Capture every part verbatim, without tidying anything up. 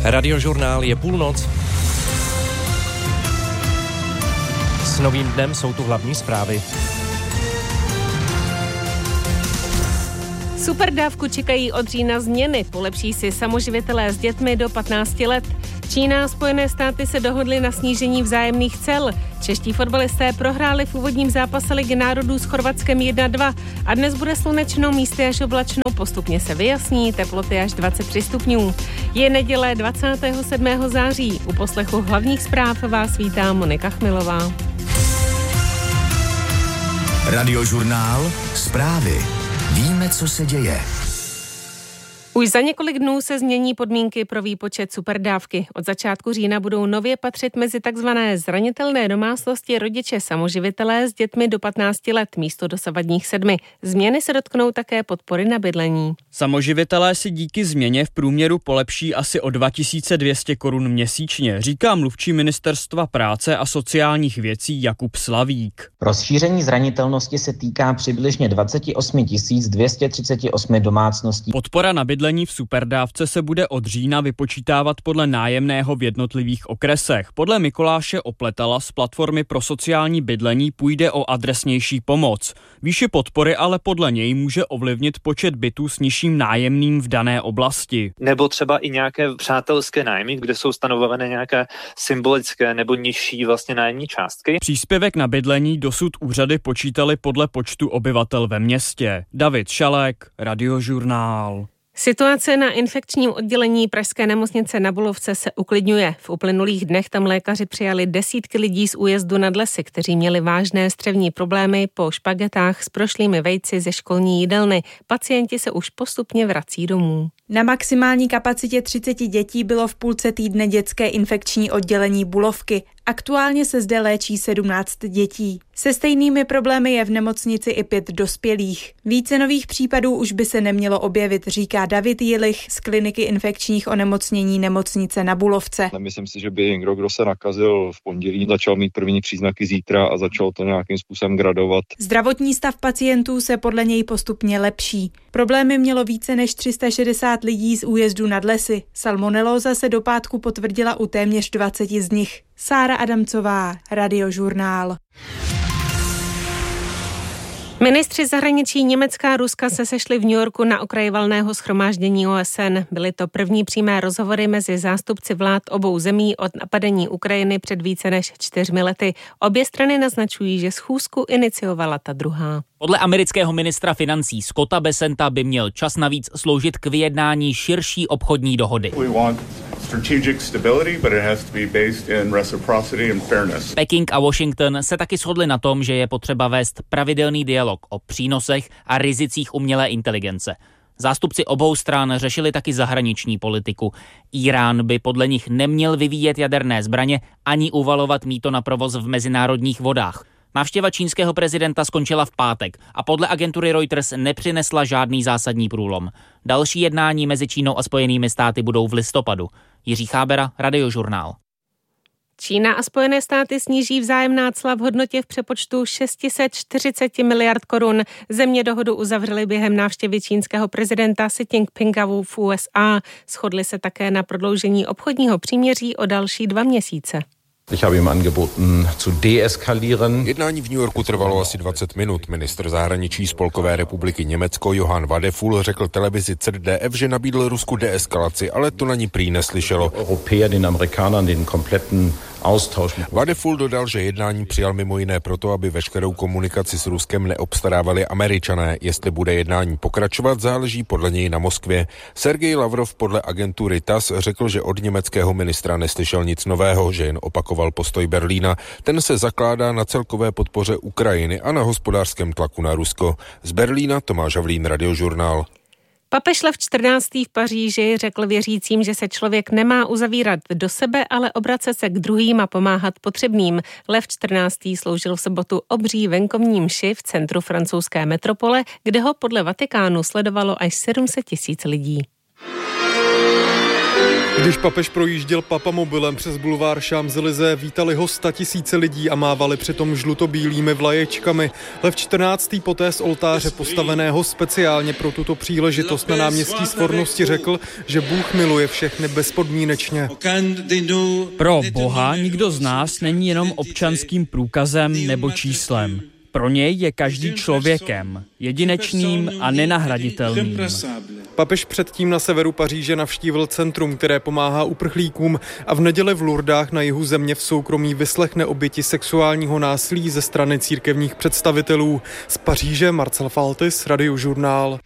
Radiožurnál je půlnoc. S novým dnem jsou tu hlavní zprávy. Superdávku čekají od října změny. Polepší si samoživitelé s dětmi do patnácti let. Čína a Spojené státy se dohodly na snížení vzájemných cel. Čeští fotbalisté prohráli v úvodním zápase Ligy národů s Chorvatskem jedna dva a dnes bude slunečno, místy až oblačno, postupně se vyjasní, teploty až dvacet tři stupňů. Je neděle dvacátého sedmého září. U poslechu hlavních zpráv vás vítá Monika Chmilová. Radiožurnál, zprávy. Víme, co se děje. Už za několik dnů se změní podmínky pro výpočet superdávky. Od začátku října budou nově patřit mezi takzvané zranitelné domácnosti rodiče samoživitelé s dětmi do patnácti let místo dosavadních sedmi. Změny se dotknou také podpory na bydlení. Samoživitelé si díky změně v průměru polepší asi o dva tisíce dvě stě korun měsíčně, říká mluvčí Ministerstva práce a sociálních věcí Jakub Slavík. Rozšíření zranitelnosti se týká přibližně dvacet osm tisíc dvě stě třicet osm domácností. Podpora na bydlení v superdávce se bude od října vypočítávat podle nájemného v jednotlivých okresech. Podle Mikuláše Opletala z platformy pro sociální bydlení půjde o adresnější pomoc. Výši podpory ale podle něj může ovlivnit počet bytů s nižším nájemným v dané oblasti. Nebo třeba i nějaké přátelské nájmy, kde jsou stanovované nějaké symbolické nebo nižší vlastně nájemní částky. Příspěvek na bydlení dosud úřady počítaly podle počtu obyvatel ve městě. David Šalek, Radiožurnál. Situace na infekčním oddělení pražské nemocnice Na Bulovce se uklidňuje. V uplynulých dnech tam lékaři přijali desítky lidí z újezdu Nad Lesy, kteří měli vážné střevní problémy po špagetách s prošlými vejci ze školní jídelny. Pacienti se už postupně vrací domů. Na maximální kapacitě třicet dětí bylo v půlce týdne dětské infekční oddělení Bulovky. Aktuálně se zde léčí sedmnáct dětí. Se stejnými problémy je v nemocnici i pět dospělých. Více nových případů už by se nemělo objevit, říká David Jilich z kliniky infekčních onemocnění nemocnice Na Bulovce. Myslím si, že by někdo, kdo se nakazil v pondělí, začal mít první příznaky zítra a začal to nějakým způsobem gradovat. Zdravotní stav pacientů se podle něj postupně lepší. Problémy mělo více než tři sta šedesát lidí z újezdu Nad Lesy. Salmonelóza se do pátku potvrdila u téměř dvaceti z nich. Sára Adamcová, Radiožurnál. Ministři zahraničí Německa a Ruska se sešli v New Yorku na okraji valného shromáždění O S N. Byly to první přímé rozhovory mezi zástupci vlád obou zemí od napadení Ukrajiny před více než čtyřmi lety. Obě strany naznačují, že schůzku iniciovala ta druhá. Podle amerického ministra financí Scotta Bessenta by měl čas navíc sloužit k vyjednání širší obchodní dohody. Peking a Washington se taky shodli na tom, že je potřeba vést pravidelný dialog o přínosech a rizicích umělé inteligence. Zástupci obou stran řešili taky zahraniční politiku. Írán by podle nich neměl vyvíjet jaderné zbraně ani uvalovat mýto na provoz v mezinárodních vodách. Návštěva čínského prezidenta skončila v pátek a podle agentury Reuters nepřinesla žádný zásadní průlom. Další jednání mezi Čínou a Spojenými státy budou v listopadu. Jiří Chábera, Radiožurnál. Čína a Spojené státy sníží vzájemná cla v hodnotě v přepočtu šest set čtyřicet miliard korun. Země dohodu uzavřely během návštěvy čínského prezidenta Xi Jinpinga v U S A. Shodli se také na prodloužení obchodního příměří o další dva měsíce. Ich habe ihm angeboten zu deeskalieren. Jednání v New Yorku trvalo asi dvacet minut. Ministr zahraničí Spolkové republiky Německo Johann Wadefuhl řekl televizi Z D F, že nabídl Rusku deeskalaci, ale to na ní prý neslyšelo. Europäer den Amerikanern den kompletten Wadefuhl dodal, že jednání přijal mimo jiné proto, aby veškerou komunikaci s Ruskem neobstarávali Američané. Jestli bude jednání pokračovat, záleží podle něj na Moskvě. Sergej Lavrov podle agentury T A S řekl, že od německého ministra neslyšel nic nového, že jen opakoval postoj Berlína. Ten se zakládá na celkové podpoře Ukrajiny a na hospodářském tlaku na Rusko. Z Berlína Tomáš Havlín, Radiožurnál. Papež Lev čtrnáctý v Paříži řekl věřícím, že se člověk nemá uzavírat do sebe, ale obracet se k druhým a pomáhat potřebným. Lev čtrnáctý sloužil v sobotu obří venkovní mši v centru francouzské metropole, kde ho podle Vatikánu sledovalo až sedm set tisíc lidí. Když papež projížděl papamobilem přes bulvár Champs-Élysées, vítali ho statisíce lidí a mávali přitom žlutobílými vlaječkami. Lev čtrnáctý poté z oltáře postaveného speciálně pro tuto příležitost na náměstí Svornosti řekl, že Bůh miluje všechny bezpodmínečně. Pro Boha nikdo z nás není jenom občanským průkazem nebo číslem. Pro něj je každý člověkem, jedinečným a nenahraditelným. Papež předtím na severu Paříže navštívil centrum, které pomáhá uprchlíkům, a v neděli v Lourdách na jihu země v soukromí vyslechne oběti sexuálního násilí ze strany církevních představitelů. Z Paříže Marcel Faltis, Radiožurnál.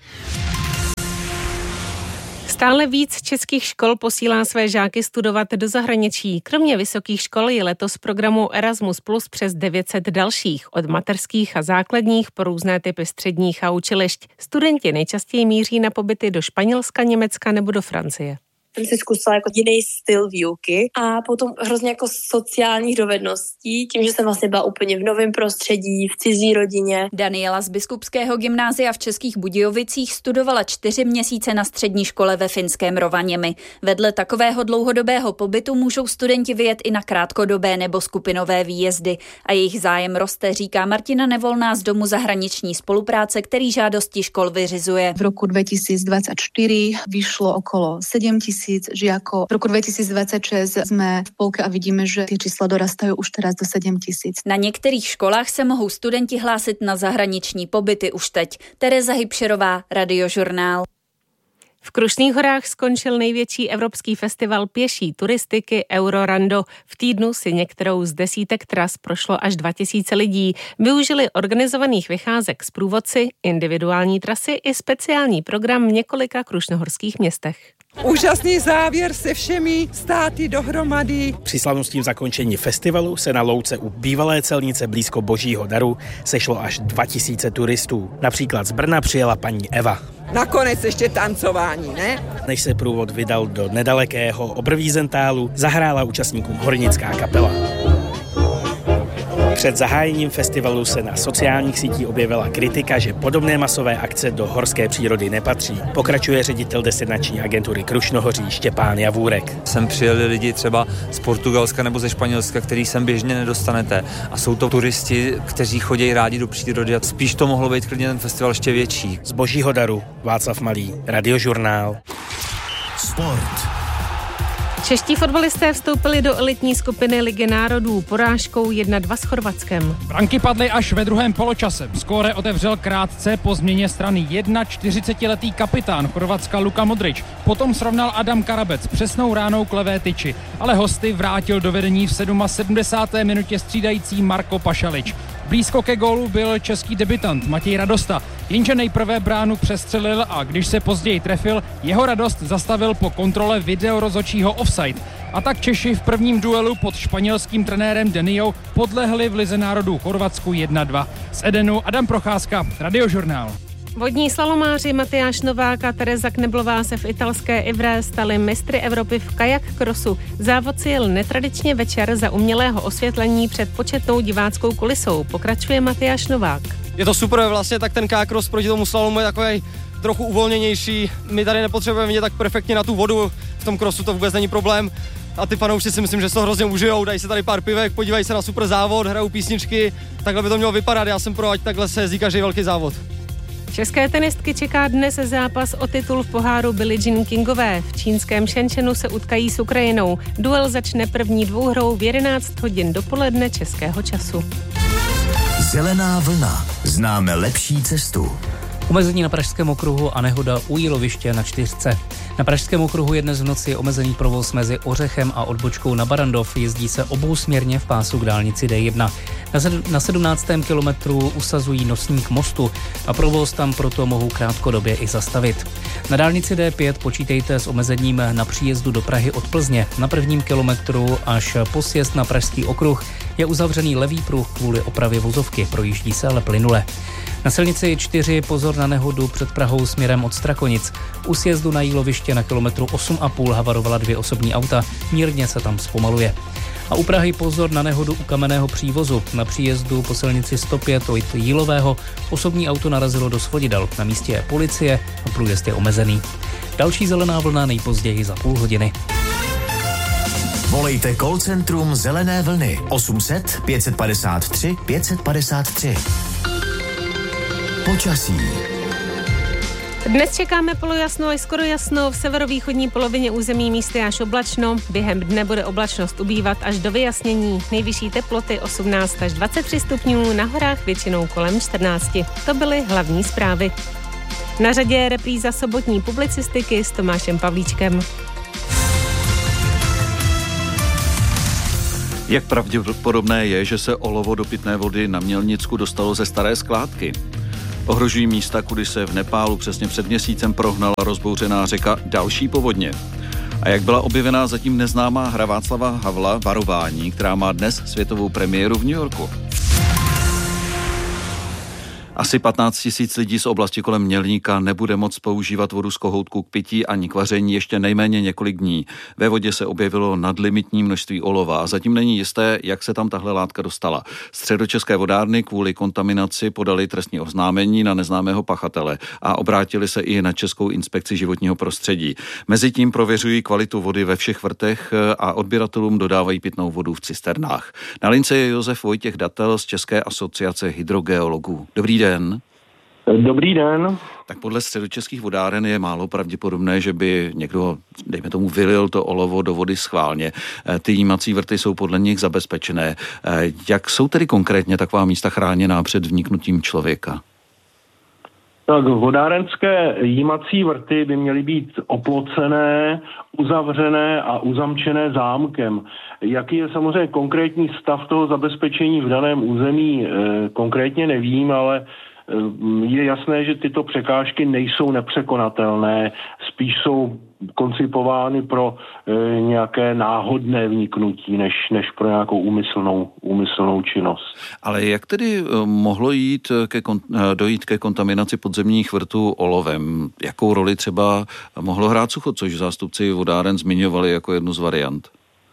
Stále víc českých škol posílá své žáky studovat do zahraničí. Kromě vysokých škol je letos programu Erasmus plus přes devět set dalších, od mateřských a základních po různé typy středních a učilišť. Studenti nejčastěji míří na pobyty do Španělska, Německa nebo do Francie. Jsem si zkusila jako jiný styl výuky a potom hrozně jako sociálních dovedností, tím, že jsem vlastně byla úplně v novém prostředí, v cizí rodině. Daniela z Biskupského gymnázia v Českých Budějovicích studovala čtyři měsíce na střední škole ve finském Rovaniemi. Vedle takového dlouhodobého pobytu můžou studenti vyjet i na krátkodobé nebo skupinové výjezdy a jejich zájem roste, říká Martina Nevolná z Domu zahraniční spolupráce, který žádosti škol vyřizuje. V roku dvetisícdvadsaťštyri vyšlo okolo sedm tisíc žiakov. V roku dvetisícdvadsaťšesť sme v polke a vidíme, že tie čísla dorastajú už teraz do sedm tisíc. Na některých školách se mohou studenti hlásit na zahraniční pobyty už teď. Tereza Hybšerová, Radiožurnál. V Krušných horách skončil největší evropský festival pěší turistiky Eurorando. V týdnu si některou z desítek tras prošlo až dva tisíce lidí. Využili organizovaných vycházek s průvodci, individuální trasy i speciální program v několika krušnohorských městech. Úžasný závěr se všemi státy dohromady. Při slavnostním zakončení festivalu se na louce u bývalé celnice blízko Božího daru sešlo až dva tisíce turistů. Například z Brna přijela paní Eva. Nakonec ještě tancování, ne? Než se průvod vydal do nedalekého Oberwiesentálu, zahrála účastníkům hornická kapela. Před zahájením festivalu se na sociálních sítích objevila kritika, že podobné masové akce do horské přírody nepatří. Pokračuje ředitel destinační agentury Krušnohoří Štěpán Javůrek. Sem přijeli lidi třeba z Portugalska nebo ze Španělska, který sem běžně nedostanete. A jsou to turisti, kteří chodí rádi do přírody. A spíš to mohlo být klidně ten festival ještě větší. Z Božího daru Václav Malý, Radiožurnál. Sport. Čeští fotbalisté vstoupili do elitní skupiny Ligy národů porážkou jedna dva s Chorvatskem. Branky padly až ve druhém poločase. Skóre otevřel krátce po změně strany čtyřicetiletý kapitán Chorvatska Luka Modrić. Potom srovnal Adam Karabec přesnou ránou k levé tyči, ale hosty vrátil do vedení v sedmdesáté sedmé minutě střídající Marko Pašalič. Blízko ke gólu byl český debutant Matěj Radosta, jenže nejprve bránu přestřelil a když se později trefil, jeho radost zastavil po kontrole videorozhodčího offside. A tak Češi v prvním duelu pod španělským trenérem Deniou podlehli v Lize národů Chorvatsku jedna dva. Z Edenu Adam Procházka, Radiožurnál. Vodní slalomáři Matyáš Novák a Tereza Kneblová se v italské Ivrea stali mistry Evropy v kajak krosu. Závod si jel netradičně večer za umělého osvětlení před početnou diváckou kulisou. Pokračuje Matyáš Novák. Je to super, vlastně tak ten kajak kros proti tomu slalomu je takový trochu uvolněnější. My tady nepotřebujeme vidět tak perfektně na tu vodu, v tom krosu to vůbec není problém. A ty fanoušci si myslím, že se to hrozně užijou, dají se tady pár pivek, podívají se na super závod, hrajou písničky, takhle by to mělo vypadat, já jsem pro, ať takhle se jezdí každý velký závod. České tenistky čeká dnes zápas o titul v poháru Billie Jean Kingové. V čínském Shenzhenu se utkají s Ukrajinou. Duel začne první dvouhrou v jedenáct hodin dopoledne českého času. Zelená vlna. Známe lepší cestu. Omezení na Pražském okruhu a nehoda u Jíloviště na čtyřce. Na Pražském okruhu je dnes v noci omezený provoz mezi Ořechem a odbočkou na Barandov. Jezdí se obousměrně v pásu k dálnici D jedna. Na sedmnáctém kilometru usazují nosník mostu a provoz tam proto mohou krátkodobě i zastavit. Na dálnici D pět počítejte s omezením na příjezdu do Prahy od Plzně. Na prvním kilometru až po sjezd na Pražský okruh je uzavřený levý pruh kvůli opravě vozovky, projíždí se ale plynule. Na silnici čtyři pozor na nehodu před Prahou směrem od Strakonic. U sjezdu na Jíloviště na kilometru osm a půl havarovala dvě osobní auta, mírně se tam zpomaluje. A u Prahy pozor na nehodu u Kamenného přívozu. Na příjezdu po silnici sto pět od Jílového osobní auto narazilo do svodidel. Na místě je policie a průjezd je omezený. Další zelená vlna nejpozději za půl hodiny. Volejte call centrum Zelené vlny osm set pět padesát tři pět padesát tři. Počasí. Dnes čekáme polojasno až skoro jasno, v severovýchodní polovině území místy až oblačno. Během dne bude oblačnost ubývat až do vyjasnění. Nejvyšší teploty osmnáct až dvacet tři stupňů, na horách většinou kolem čtrnáct. To byly hlavní zprávy. Na řadě je repríza sobotní publicistiky s Tomášem Pavlíčkem. Jak pravděpodobné je, že se olovo do pitné vody na Mělnicku dostalo ze staré skládky? Ohrožují místa, kudy se v Nepálu přesně před měsícem prohnala rozbouřená řeka další povodně. A jak byla objevená zatím neznámá hra Václava Havla Varování, která má dnes světovou premiéru v New Yorku. Asi patnáct tisíc lidí z oblasti kolem Mělníka nebude moct používat vodu z kohoutku k pití ani k vaření ještě nejméně několik dní. Ve vodě se objevilo nadlimitní množství olova a zatím není jisté, jak se tam tahle látka dostala. Středočeské vodárny kvůli kontaminaci podali trestní oznámení na neznámého pachatele a obrátili se i na Českou inspekci životního prostředí. Mezitím prověřují kvalitu vody ve všech vrtech a odběratelům dodávají pitnou vodu v cisternách. Na lince je Josef Vojtěch Datel z České asociace hydrogeologů. Dobrý den. Dobrý den. Tak podle středočeských vodáren je málo pravděpodobné, že by někdo, dejme tomu, vylil to olovo do vody schválně. Ty jímací vrty jsou podle nich zabezpečené. Jak jsou tedy konkrétně taková místa chráněná před vniknutím člověka? Tak vodárenské jímací vrty by měly být oplocené, uzavřené a uzamčené zámkem. Jaký je samozřejmě konkrétní stav toho zabezpečení v daném území, eh, konkrétně nevím, ale eh, je jasné, že tyto překážky nejsou nepřekonatelné, spíš jsou koncipovány pro e, nějaké náhodné vniknutí, než, než pro nějakou úmyslnou, úmyslnou činnost. Ale jak tedy mohlo jít ke, dojít ke kontaminaci podzemních vrtů olovem? Jakou roli třeba mohlo hrát sucho, což zástupci vodáren zmiňovali jako jednu z variant?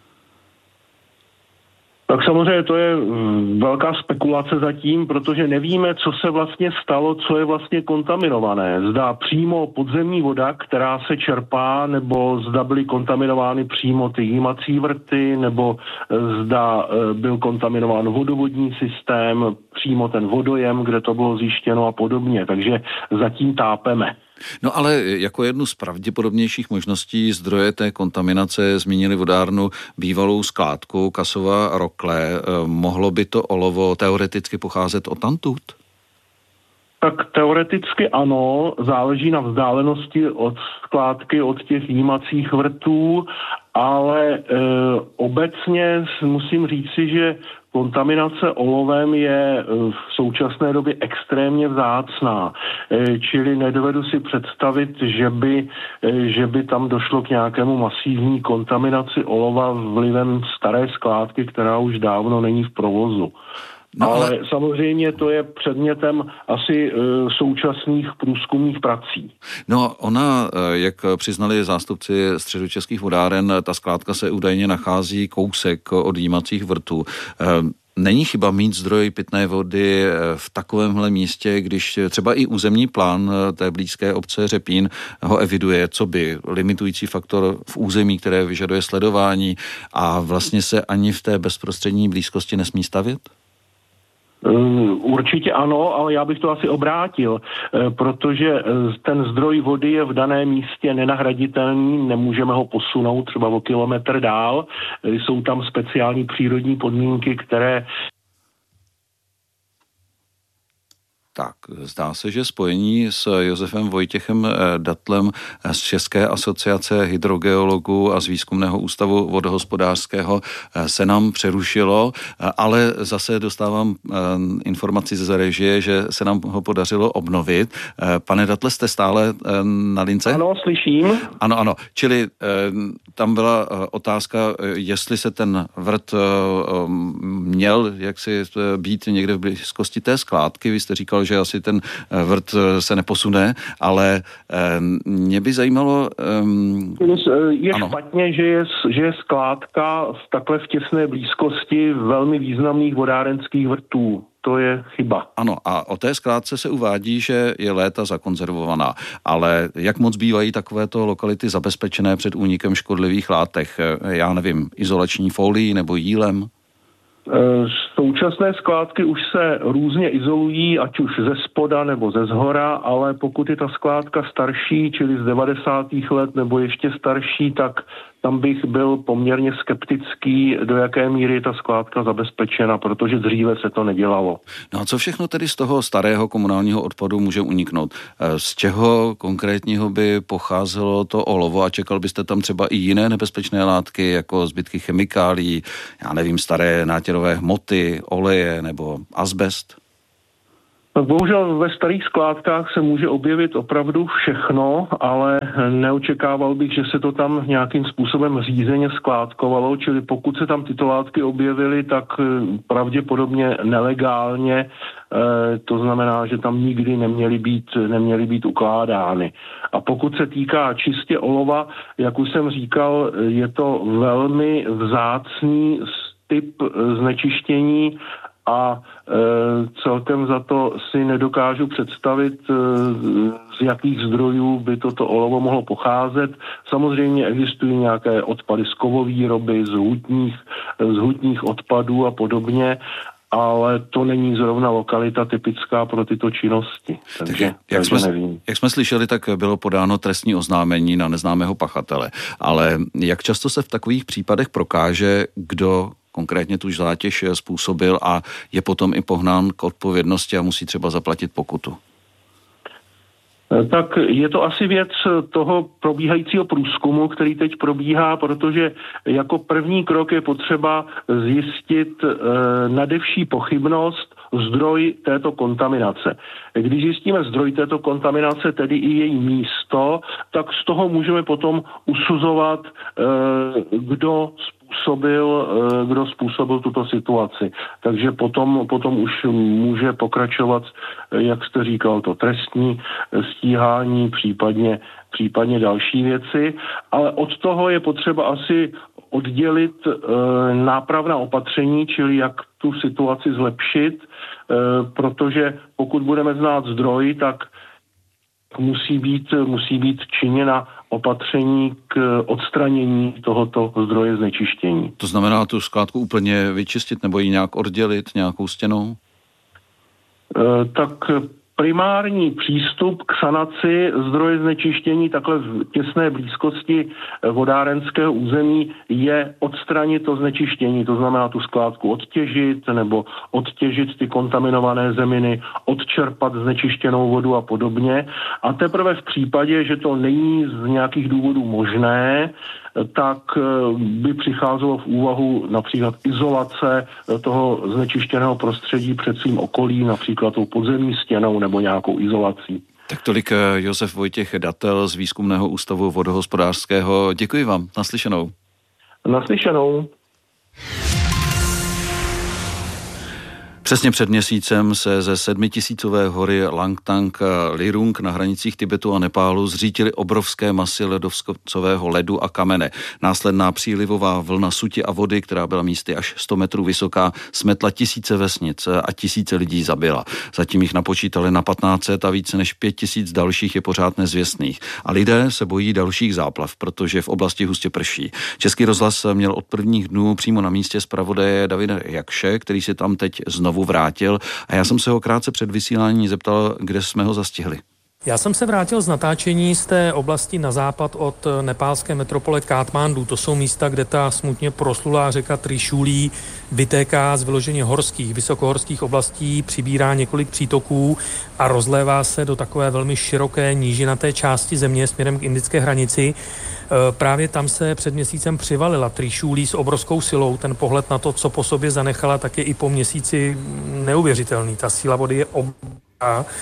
Tak samozřejmě to je velká spekulace zatím, protože nevíme, co se vlastně stalo, co je vlastně kontaminované. Zda přímo podzemní voda, která se čerpá, nebo zda byly kontaminovány přímo ty jímací vrty, nebo zda byl kontaminován vodovodní systém, přímo ten vodojem, kde to bylo zjištěno a podobně. Takže zatím tápeme. No ale jako jednu z pravděpodobnějších možností zdroje té kontaminace zmínili vodárnu bývalou skládku Kasova Rokle. Mohlo by to olovo teoreticky pocházet odtamtud? Tak teoreticky ano, záleží na vzdálenosti od skládky, od těch jímacích vrtů, ale e, obecně musím říci, že kontaminace olovem je v současné době extrémně vzácná, čili nedovedu si představit, že by, že by tam došlo k nějakému masivní kontaminaci olova vlivem staré skládky, která už dávno není v provozu. No, ale... ale samozřejmě to je předmětem asi e, současných průzkumných prací. No ona, jak přiznali zástupci středočeských vodáren, ta skládka se údajně nachází kousek od jímacích vrtů. E, Není chyba mít zdroj pitné vody v takovémhle místě, když třeba i územní plán té blízké obce Řepín ho eviduje, co by limitující faktor v území, které vyžaduje sledování a vlastně se ani v té bezprostřední blízkosti nesmí stavět? Určitě ano, ale já bych to asi obrátil, protože ten zdroj vody je v daném místě nenahraditelný, nemůžeme ho posunout třeba o kilometr dál, jsou tam speciální přírodní podmínky, které... Tak, zdá se, že spojení s Josefem Vojtěchem Datlem z České asociace hydrogeologů a z Výzkumného ústavu vodohospodářského se nám přerušilo, ale zase dostávám informaci ze režie, že se nám ho podařilo obnovit. Pane Datle, jste stále na lince? Ano, slyším. Ano, ano, čili tam byla otázka, jestli se ten vrt měl jaksi být někde v blízkosti té skládky. Vy jste říkal, že asi ten vrt se neposune, ale mě by zajímalo... Um, je ano. špatně, že je, že je skládka v takhle v těsné blízkosti velmi významných vodárenských vrtů. to je chyba. Ano, a o té skládce se uvádí, že je léta zakonzervovaná, ale jak moc bývají takovéto lokality zabezpečené před únikem škodlivých látek? Já nevím, izolační folií nebo jílem? Současné skládky už se různě izolují, ať už ze spoda nebo ze zhora, ale pokud je ta skládka starší, čili z devadesátých let nebo ještě starší, tak tam bych byl poměrně skeptický, do jaké míry je ta skládka zabezpečena, protože dříve se to nedělalo. No a co všechno tedy z toho starého komunálního odpadu může uniknout? Z čeho konkrétního by pocházelo to olovo a čekal byste tam třeba i jiné nebezpečné látky, jako zbytky chemikálií, já nevím, staré nátěrové hmoty, oleje nebo azbest? Bohužel ve starých skládkách se může objevit opravdu všechno, ale neočekával bych, že se to tam nějakým způsobem řízeně skládkovalo, čili pokud se tam tyto látky objevily, tak pravděpodobně nelegálně, to znamená, že tam nikdy neměly být, neměly být ukládány. A pokud se týká čistě olova, jak už jsem říkal, je to velmi vzácný typ znečištění, a e, celkem za to si nedokážu představit, e, z jakých zdrojů by toto olovo mohlo pocházet. Samozřejmě existují nějaké odpady z kovovýroby, z hutních, z hutních odpadů a podobně, ale to není zrovna lokalita typická pro tyto činnosti. Takže, jak, takže jsme, nevím. jak jsme slyšeli, tak bylo podáno trestní oznámení na neznámého pachatele. Ale jak často se v takových případech prokáže, kdo konkrétně tu zátěž způsobil a je potom i pohnán k odpovědnosti a musí třeba zaplatit pokutu? Tak je to asi věc toho probíhajícího průzkumu, který teď probíhá, protože jako první krok je potřeba zjistit e, nadevší pochybnost, zdroj této kontaminace. Když zjistíme zdroj této kontaminace, tedy i její místo, tak z toho můžeme potom usuzovat, e, kdo způsobil, kdo způsobil tuto situaci. Takže potom, potom už může pokračovat, jak jste říkal, to trestní stíhání, případně, případně další věci, ale od toho je potřeba asi oddělit e, nápravná opatření, čili jak tu situaci zlepšit, e, protože pokud budeme znát zdroj, tak musí být, musí být činěna opatření k odstranění tohoto zdroje znečištění. To znamená tu skládku úplně vyčistit nebo ji nějak oddělit nějakou stěnou? E, tak primární přístup k sanaci zdroje znečištění takhle v těsné blízkosti vodárenského území je odstranit to znečištění, to znamená tu skládku odtěžit nebo odtěžit ty kontaminované zeminy, odčerpat znečištěnou vodu a podobně. A teprve v případě, že to není z nějakých důvodů možné, tak by přicházelo v úvahu například izolace toho znečištěného prostředí před svým okolím, například tou podzemní stěnou nebo nějakou izolací. Tak tolik Josef Vojtěch Datel z Výzkumného ústavu vodohospodářského. Děkuji vám. Naslyšenou. Naslyšenou. Přesně před měsícem se ze sedmitisícové hory Langtang Lirung na hranicích Tibetu a Nepálu zřítily obrovské masy ledovcového ledu a kamene. Následná přílivová vlna suti a vody, která byla místy až sto metrů vysoká, smetla tisíce vesnic a tisíce lidí zabila. Zatím jich napočítali na patnáct set a více než pět tisíc dalších je pořád nezvěstných. A lidé se bojí dalších záplav, protože v oblasti hustě prší. Český rozhlas měl od prvních dnů přímo na místě zpravodaje Davida Jakše, který se tam teď znovu vrátil a já jsem se ho krátce před vysílání zeptal, kde jsme ho zastihli. Já jsem se vrátil z natáčení z té oblasti na západ od nepálské metropole Katmandu. To jsou místa, kde ta smutně proslulá řeka Trišulí vytéká z vyloženě horských, vysokohorských oblastí, přibírá několik přítoků a rozlévá se do takové velmi široké nížinaté části země směrem k indické hranici. Právě tam se před měsícem přivalila Trišulí s obrovskou silou. Ten pohled na to, co po sobě zanechala, tak je i po měsíci neuvěřitelný. Ta síla vody je obrovská.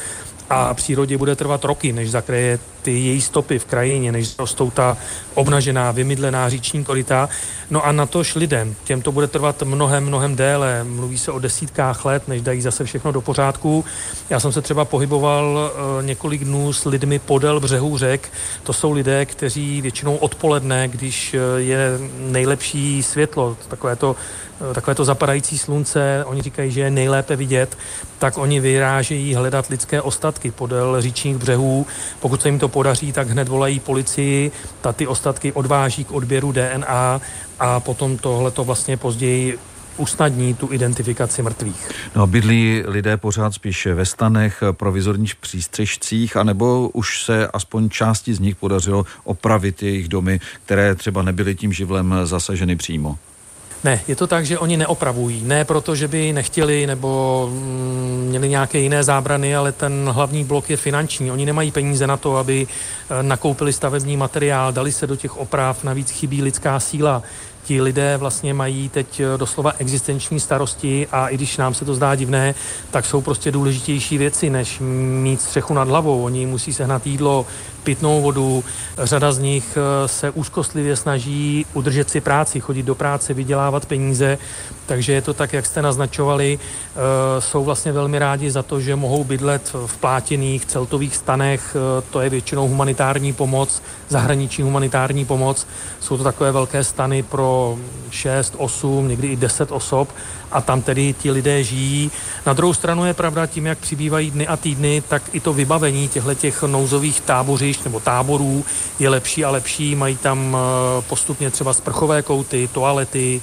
a přírodě bude trvat roky, než zakryje ty její stopy v krajině, než rostou ta obnažená, vymydlená říční koryta. No a natož lidem, těm to bude trvat mnohem, mnohem déle. Mluví se o desítkách let, než dají zase všechno do pořádku. Já jsem se třeba pohyboval e, několik dnů s lidmi podél břehů řek. To jsou lidé, kteří většinou odpoledne, když je nejlepší světlo, takové to takové to zapadající slunce, oni říkají, že je nejlépe vidět, tak oni vyrážejí hledat lidské ostatky podél říčních břehů. Pokud se jim to podaří, tak hned volají policii, ta ty ostatky odváží k odběru D N A a potom tohleto vlastně později usnadní tu identifikaci mrtvých. No a bydlí lidé pořád spíš ve stanech, provizorních přístřešcích, anebo už se aspoň části z nich podařilo opravit jejich domy, které třeba nebyly tím živlem zasaženy přímo? Ne, je to tak, že oni neopravují. Ne proto, že by nechtěli nebo mm, měli nějaké jiné zábrany, ale ten hlavní blok je finanční. Oni nemají peníze na to, aby nakoupili stavební materiál, dali se do těch oprav, navíc chybí lidská síla. Ti lidé vlastně mají teď doslova existenční starosti a i když nám se to zdá divné, tak jsou prostě důležitější věci, než mít střechu nad hlavou. Oni musí sehnat jídlo, pitnou vodu. Řada z nich se úzkostlivě snaží udržet si práci, chodit do práce, vydělávat peníze. Takže je to tak, jak jste naznačovali. Jsou vlastně velmi rádi za to, že mohou bydlet v plátěných celtových stanech. To je většinou humanitární pomoc, zahraniční humanitární pomoc. Jsou to takové velké stany pro šest, osm, někdy i deset osob a tam tedy ti lidé žijí. Na druhou stranu je pravda, tím, jak přibývají dny a týdny, tak i to vybavení těchto nouzových tábořišť nebo táborů je lepší a lepší. Mají tam postupně třeba sprchové kouty, toalety,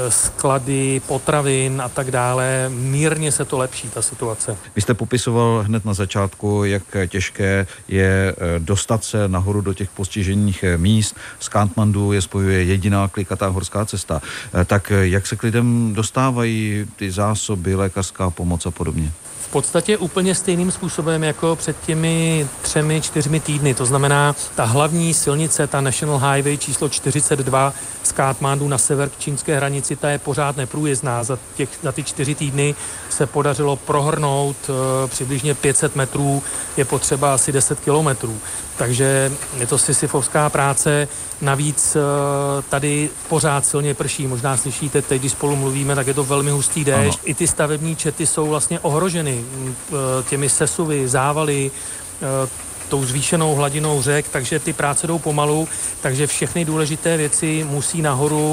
sklady, potravin a tak dále. Mírně se to lepší, ta situace. Vy jste popisoval hned na začátku, jak těžké je dostat se nahoru do těch postižených míst. Z Katmandu je spojuje jediná klikatá horská cesta. Tak jak se k lidem dostávají ty zásoby, lékařská pomoc a podobně? V podstatě úplně stejným způsobem jako před těmi třemi, čtyřmi týdny. To znamená, ta hlavní silnice, ta National Highway číslo čtyřicet dva z Katmandu na sever k čínské hranici, ta je pořád neprůjezdná. Za, těch, za ty čtyři týdny se podařilo prohrnout e, přibližně pět set metrů, je potřeba asi deset kilometrů. Takže je to sisyfovská práce. Navíc e, tady pořád silně prší. Možná slyšíte, teď, když spolu mluvíme, tak je to velmi hustý déšť. Ano. I ty stavební čety jsou vlastně ohroženy těmi sesuvy, závaly, tou zvýšenou hladinou řek, takže ty práce jdou pomalu, takže všechny důležité věci musí nahoru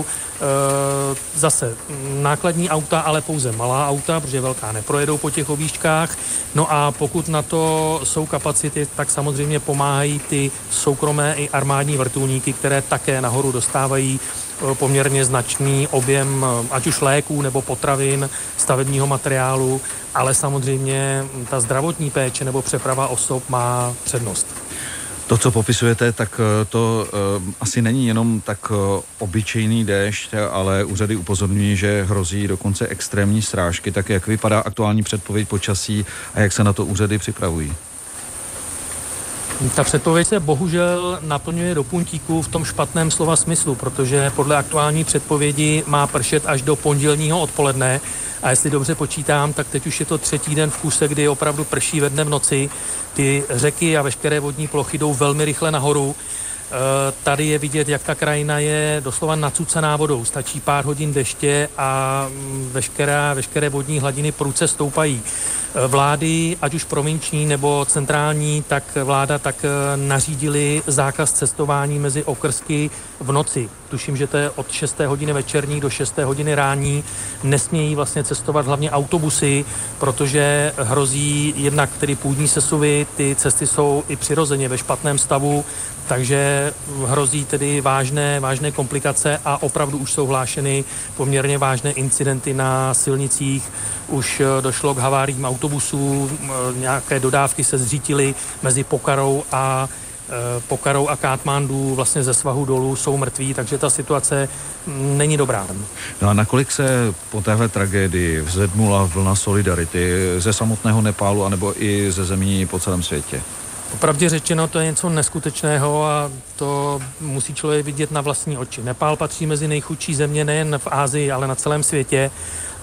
e, zase nákladní auta, ale pouze malá auta, protože velká neprojedou po těch objížďkách. No a pokud na to jsou kapacity, tak samozřejmě pomáhají ty soukromé i armádní vrtulníky, které také nahoru dostávají poměrně značný objem ať už léků nebo potravin, stavebního materiálu, ale samozřejmě ta zdravotní péče nebo přeprava osob má přednost. To, co popisujete, tak to uh, asi není jenom tak uh, obyčejný déšť, ale úřady upozorňují, že hrozí dokonce extrémní srážky. Tak jak vypadá aktuální předpověď počasí a jak se na to úřady připravují? Ta předpověď se bohužel naplňuje do puntíku v tom špatném slova smyslu, protože podle aktuální předpovědi má pršet až do pondělního odpoledne a jestli dobře počítám, tak teď už je to třetí den v kuse, kdy opravdu prší ve dne v noci. Ty řeky a veškeré vodní plochy jdou velmi rychle nahoru. Tady je vidět, jak ta krajina je doslova nacucená vodou. Stačí pár hodin deště a veškeré, veškeré vodní hladiny prudce stoupají. Vlády, ať už provinční nebo centrální, tak vláda tak nařídili zákaz cestování mezi okrsky v noci. Tuším, že to je od šesté hodiny večerní do šesté hodiny rání. Nesmějí vlastně cestovat hlavně autobusy, protože hrozí jednak tedy půdní sesuvy, ty cesty jsou i přirozeně ve špatném stavu, takže hrozí tedy vážné, vážné komplikace a opravdu už jsou hlášeny poměrně vážné incidenty na silnicích. Už došlo k haváriím autobusů, nějaké dodávky se zřítily mezi Pokarou a Pokarou a Katmandu, vlastně ze svahu dolů jsou mrtví, takže ta situace není dobrá. No a nakolik se po téhle tragédii vzedmula vlna solidarity ze samotného Nepálu anebo i ze zemí po celém světě? Popravdě řečeno, to je něco neskutečného a to musí člověk vidět na vlastní oči. Nepál patří mezi nejchudší země nejen v Asii, ale na celém světě.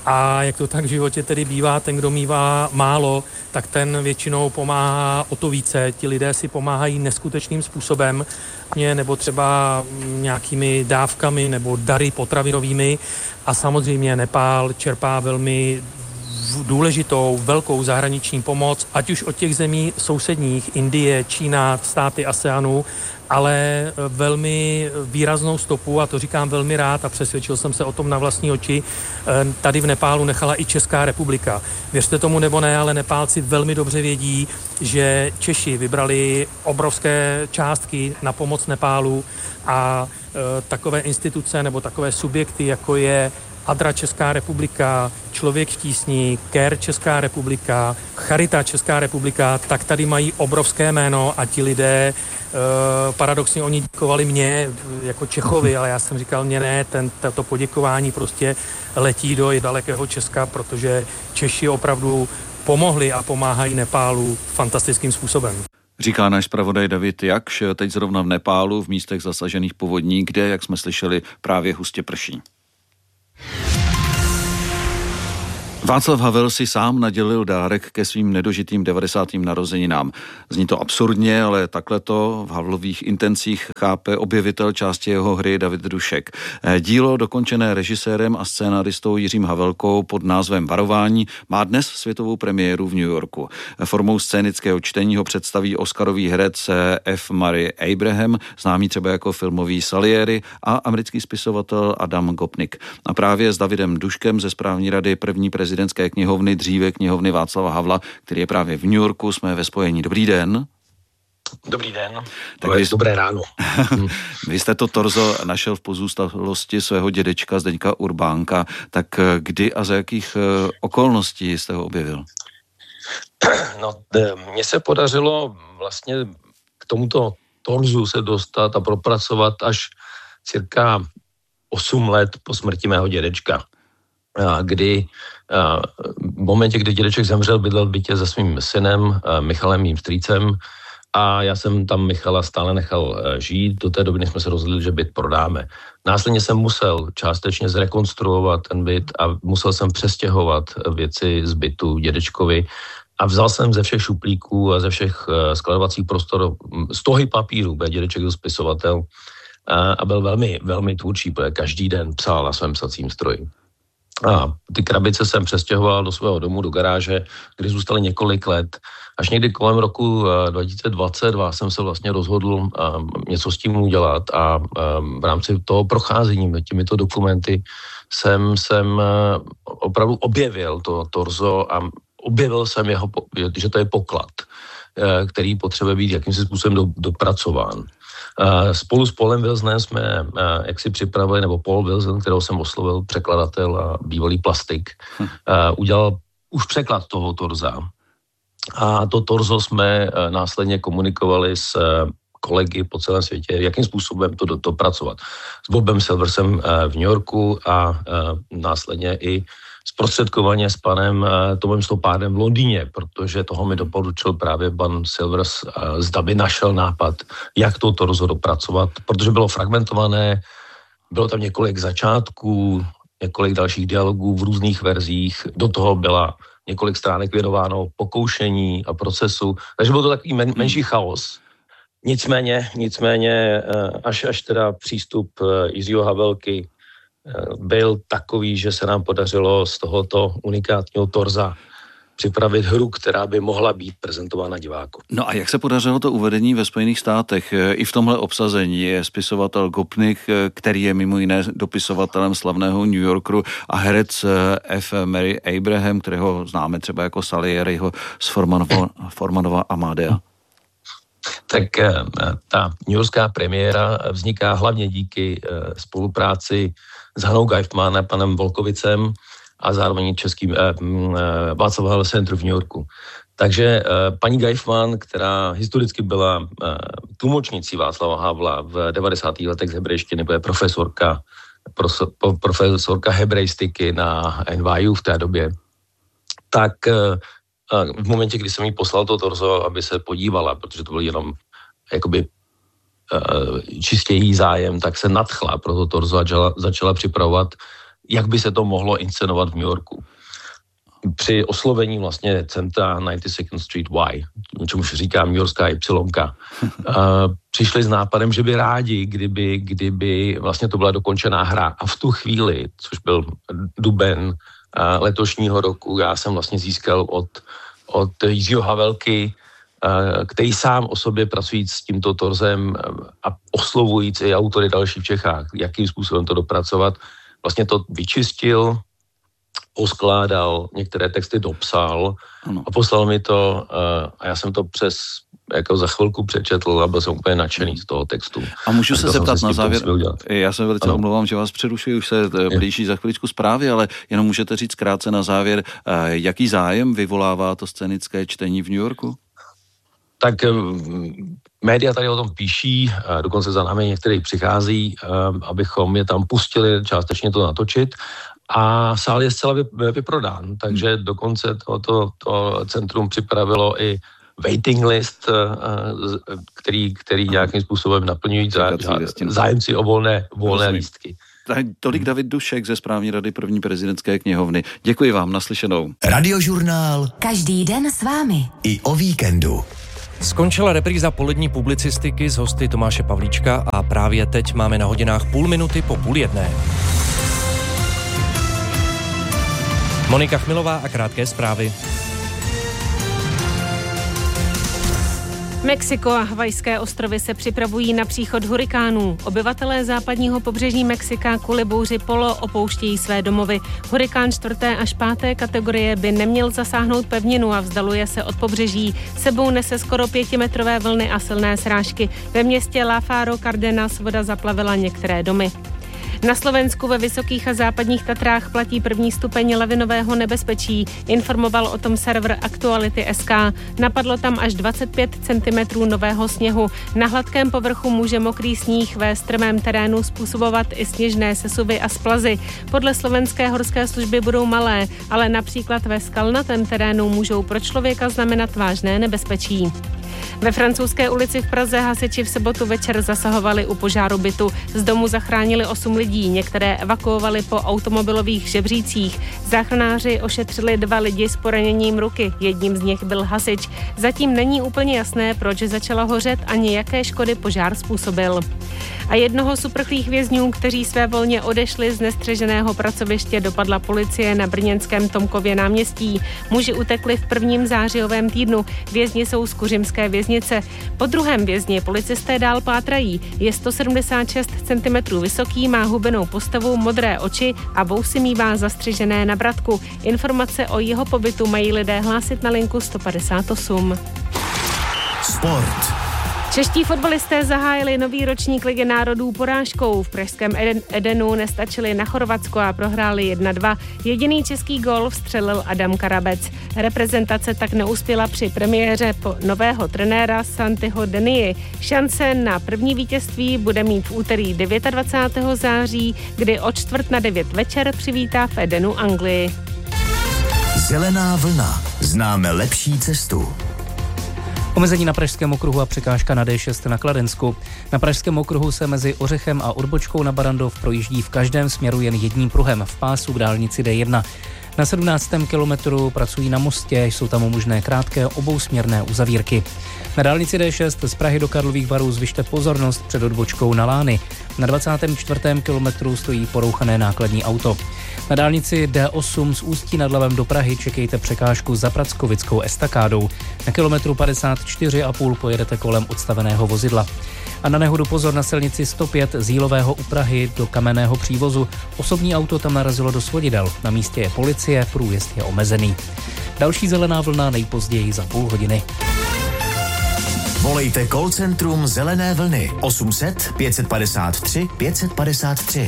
A jak to tak v životě tedy bývá, ten, kdo mívá málo, tak ten většinou pomáhá o to více. Ti lidé si pomáhají neskutečným způsobem, nebo třeba nějakými dávkami nebo dary potravinovými. A samozřejmě Nepál čerpá velmi důležitou, velkou zahraniční pomoc, ať už od těch zemí sousedních, Indie, Čína, státy ASEANu, ale velmi výraznou stopu, a to říkám velmi rád a přesvědčil jsem se o tom na vlastní oči, tady v Nepálu nechala i Česká republika. Věřte tomu nebo ne, ale Nepálci velmi dobře vědí, že Češi vybrali obrovské částky na pomoc Nepálu a e, takové instituce nebo takové subjekty, jako je Adra Česká republika, Člověk v tísni, Care Česká republika, Charita Česká republika, tak tady mají obrovské jméno a ti lidé, e, paradoxně oni děkovali mě jako Čechovi, ale já jsem říkal, mě ne, ten, to poděkování prostě letí do dalekého Česka, protože Češi opravdu pomohli a pomáhají Nepálu fantastickým způsobem. Říká náš zpravodaj David Jakš, teď zrovna v Nepálu, v místech zasažených povodní, kde, jak jsme slyšeli, právě hustě prší. Václav Havel si sám nadělil dárek ke svým nedožitým devadesátým narozeninám. Zní to absurdně, ale takhle to v Havlových intencích chápe objevitel části jeho hry David Dušek. Dílo, dokončené režisérem a scénaristou Jiřím Havelkou pod názvem Varování, má dnes světovou premiéru v New Yorku. Formou scénického čtení ho představí oscarový herec F. Murray Abraham, známý třeba jako filmový Salieri, a americký spisovatel Adam Gopnik. A právě s Davidem Duškem ze správní rady první prezident prezidentské knihovny, dříve knihovny Václava Havla, který je právě v New Yorku, jsme ve spojení. Dobrý den. Dobrý den. Tak vy, dobré ráno. Vy jste to torzo našel v pozůstalosti svého dědečka Zdeňka Urbánka, tak kdy a za jakých okolností jste ho objevil? No, mně se podařilo vlastně k tomuto torzu se dostat a propracovat až cirka osm let po smrti mého dědečka. Kdy v momentě, kdy dědeček zemřel, bydlel v bytě se svým synem Michalem, mým strýcem, a já jsem tam Michala stále nechal žít. Do té doby, než jsme se rozhodli, že byt prodáme. Následně jsem musel částečně zrekonstruovat ten byt a musel jsem přestěhovat věci z bytu dědečkovi a vzal jsem ze všech šuplíků a ze všech skladovacích prostor stohy papíru, byl dědeček byl spisovatel a byl velmi, velmi tvůrčí, protože každý den psal na svém psacím stroji. A ty krabice jsem přestěhoval do svého domu, do garáže, kde zůstaly několik let. Až někdy kolem roku dva tisíce dvacet dva jsem se vlastně rozhodl něco s tím udělat a v rámci toho procházení těmito dokumenty jsem, jsem opravdu objevil to torzo a objevil jsem jeho, že to je poklad, který potřebuje být jakýmsi způsobem do, dopracován. Spolu s Paulem Wilsonem jsme jak si připravili, nebo Paul Wilson, kterého jsem oslovil, překladatel a bývalý plastik, hm. udělal už překlad toho torza. A to torzo jsme následně komunikovali s kolegy po celém světě, jakým způsobem to dopracovat. S Bobem Silversem v New Yorku a následně i zprostředkovaně s panem Tomem Stopádem v Londýně, protože toho mi doporučil právě pan Silvers, zda by našel nápad, jak to torzo dopracovat, protože bylo fragmentované, bylo tam několik začátků, několik dalších dialogů v různých verzích, do toho byla několik stránek věnováno pokoušení a procesu, takže byl to takový men, menší chaos. Nicméně, nicméně až, až teda přístup Jiřího Havelky byl takový, že se nám podařilo z tohoto unikátního torza připravit hru, která by mohla být prezentována divákům. No a jak se podařilo to uvedení ve Spojených státech? I v tomhle obsazení je spisovatel Gopnik, který je mimo jiné dopisovatelem slavného New Yorku, a herec F. Murray Abraham, kterého známe třeba jako Salieriho z Formanova, Formanova Amadea. Tak ta newyorská premiéra vzniká hlavně díky spolupráci s Hanou Geifman a panem Volkovicem a zároveň českým eh, Václav Havel Centru v New Yorku. Takže eh, paní Geifman, která historicky byla eh, tlumočnicí Václava Havla v devadesátých letech z hebrejštiny, byla profesorka, prof, profesorka hebrejstiky na N Y U v té době, tak eh, v momentě, kdy jsem jí poslal to torzo, aby se podívala, protože to byl jenom jakoby čistě její zájem, tak se nadchla pro to torzo a začala, začala připravovat jak by se to mohlo inscenovat v New Yorku. Při oslovení vlastně centra devadesát second Street Y, čemuž říká New Yorkská Y, přišli s nápadem, že by rádi, kdyby, kdyby vlastně to byla dokončená hra. A v tu chvíli, což byl duben letošního roku, já jsem vlastně získal od, od Jiřího Havelky, který sám o sobě pracujíc s tímto torzem a oslovujíc i autory další v Čechách, jakým způsobem to dopracovat, vlastně to vyčistil, poskládal, některé texty dopsal ano. a poslal mi to a já jsem to přes jako za chvilku přečetl a byl jsem úplně nadšený z toho textu. A můžu se zeptat na závěr, já se velice ano. omlouvám, že vás přerušuji, už se blíží za chviličku zprávy, ale jenom můžete říct krátce na závěr, jaký zájem vyvolává to scénické čtení v New Yorku? Tak média tady o tom píší, dokonce za námi některých přichází, abychom je tam pustili, částečně to natočit. A sál je zcela vyprodán, takže dokonce to, to, to centrum připravilo i waiting list, který, který nějakým způsobem naplňují zájemci o volné, volné lístky. Tak tolik David Dušek ze správní rady první prezidentské knihovny. Děkuji vám, naslyšenou. Radiožurnál. Každý den s vámi. I o víkendu. Skončila repríza polední publicistiky z hosty Tomáše Pavlíčka a právě teď máme na hodinách půl minuty po půl jedné. Monika Chmilová a krátké zprávy. Mexiko a Havajské ostrovy se připravují na příchod hurikánů. Obyvatelé západního pobřeží Mexika kvůli bouři Polo opouštějí své domovy. Hurikán čtvrté až páté kategorie by neměl zasáhnout pevninu a vzdaluje se od pobřeží. Sebou nese skoro pětimetrové vlny a silné srážky. Ve městě La Faro Cardenas voda zaplavila některé domy. Na Slovensku ve Vysokých a Západních Tatrách platí první stupeň lavinového nebezpečí. Informoval o tom server Aktuality tečka es ká. Napadlo tam až dvacet pět centimetrů nového sněhu. Na hladkém povrchu může mokrý sníh ve strmém terénu způsobovat i sněžné sesuvy a splazy. Podle slovenské horské služby budou malé, ale například ve skalnatém terénu můžou pro člověka znamenat vážné nebezpečí. Ve Francouzské ulici v Praze hasiči v sobotu večer zasahovali u požáru bytu. Z domu zachránili osm lidí, některé evakuovali po automobilových žebřících. Záchranáři ošetřili dva lidi s poraněním ruky, jedním z nich byl hasič. Zatím není úplně jasné, proč začala hořet ani jaké škody požár způsobil. A jednoho z uprchlých vězňů, kteří své volně odešli z nestřeženého pracoviště, dopadla policie na brněnském Tomkově náměstí. Muži utekli v prvním zářijovém týdnu. Vězni jsou z kuřimské věznice. Po druhém vězni policisté dál pátrají. Je sto sedmdesát šest centimetrů vysoký, má hubenou postavu, modré oči a vousy mívá zastřižené na bratku. Informace o jeho pobytu mají lidé hlásit na linku sto padesát osm. Sport. Čeští fotbalisté zahájili nový ročník Ligy národů porážkou. V pražském Edenu nestačili na Chorvatsko a prohráli jedna dva. Jediný český gól vstřelil Adam Karabec. Reprezentace tak neuspěla při premiéře po nového trenéra Santiho Denii. Šance na první vítězství bude mít v úterý dvacátého devátého září, kdy o čtvrt na devět večer přivítá v Edenu Anglii. Zelená vlna. Známe lepší cestu. Omezení na Pražském okruhu a překážka na dé šest na Kladensku. Na Pražském okruhu se mezi Ořechem a Odbočkou na Barandov projíždí v každém směru jen jedním pruhem v pásu k dálnici dé jedna. Na sedmnáctém kilometru pracují na mostě, jsou tam možné krátké obousměrné uzavírky. Na dálnici dé šest z Prahy do Karlových Varů zvyšte pozornost před odbočkou na Lány. Na dvacátém čtvrtém kilometru stojí porouchané nákladní auto. Na dálnici dé osm z Ústí nad Labem do Prahy čekejte překážku za Prackovickou estakádou. Na kilometru padesát čtyři a půl pojedete kolem odstaveného vozidla. A na nehodu pozor na silnici sto pět z Jílového u Prahy do Kamenného přívozu. Osobní auto tam narazilo do svodidel. Na místě je policie, průjezd je omezený. Další zelená vlna nejpozději za půl hodiny. Volejte call centrum Zelené vlny osm set pět padesát tři pět padesát tři.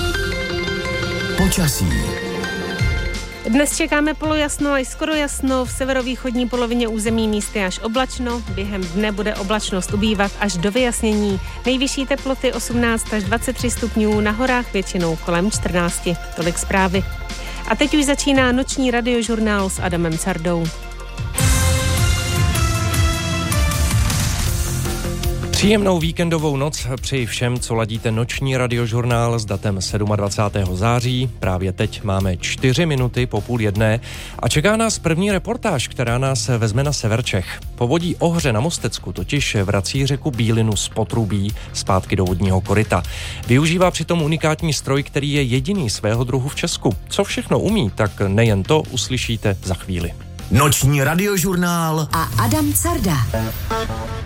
Počasí. Dnes čekáme polojasno až skoro jasno, v severovýchodní polovině území místy až oblačno, během dne bude oblačnost ubývat až do vyjasnění. Nejvyšší teploty osmnáct až dvacet tři stupňů, na horách většinou kolem čtrnáct. Tolik zprávy. A teď už začíná noční radiožurnál s Adamem Cardou. Příjemnou víkendovou noc přeji všem, co ladíte noční radiožurnál s datem dvacátého sedmého září. Právě teď máme čtyři minuty po půl jedné a čeká nás první reportáž, která nás vezme na sever Čech. Povodí Ohře na Mostecku totiž vrací řeku Bílinu z potrubí zpátky do vodního koryta. Využívá přitom unikátní stroj, který je jediný svého druhu v Česku. Co všechno umí, tak nejen to uslyšíte za chvíli. Noční radiožurnál a Adam Carda.